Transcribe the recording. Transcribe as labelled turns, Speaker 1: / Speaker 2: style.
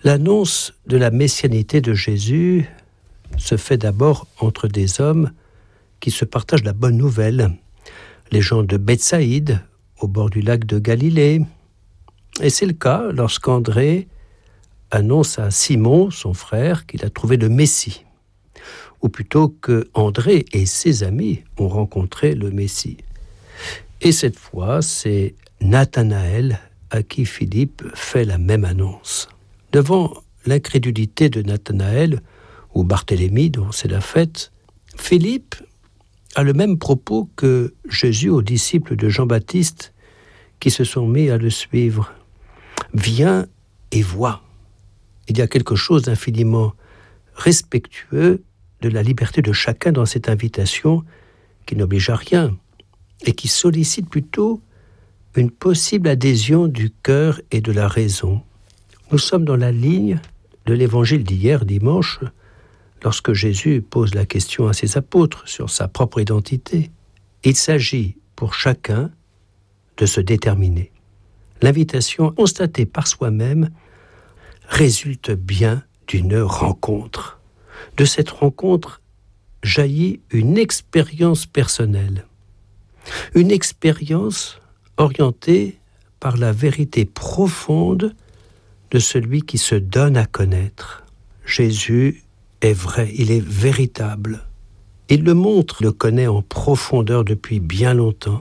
Speaker 1: L'annonce de la messianité de Jésus se fait d'abord entre des hommes qui se partagent la bonne nouvelle. Les gens de Bethsaïde, au bord du lac de Galilée. Et c'est le cas lorsqu'André annonce à Simon, son frère, qu'il a trouvé le Messie. Ou plutôt que André et ses amis ont rencontré le Messie. Et cette fois, c'est Nathanaël à qui Philippe fait la même annonce. Devant l'incrédulité de Nathanaël, ou Barthélemy, dont c'est la fête, Philippe a le même propos que Jésus aux disciples de Jean-Baptiste qui se sont mis à le suivre. Viens et vois. Il y a quelque chose d'infiniment respectueux de la liberté de chacun dans cette invitation qui n'oblige à rien et qui sollicite plutôt une possible adhésion du cœur et de la raison. Nous sommes dans la ligne de l'évangile d'hier, dimanche, lorsque Jésus pose la question à ses apôtres sur sa propre identité. Il s'agit pour chacun de se déterminer. L'invitation constatée par soi-même résulte bien d'une rencontre. De cette rencontre jaillit une expérience personnelle. Une expérience orientée par la vérité profonde de celui qui se donne à connaître. Jésus est vrai, il est véritable. Il le montre, le connaît en profondeur depuis bien longtemps.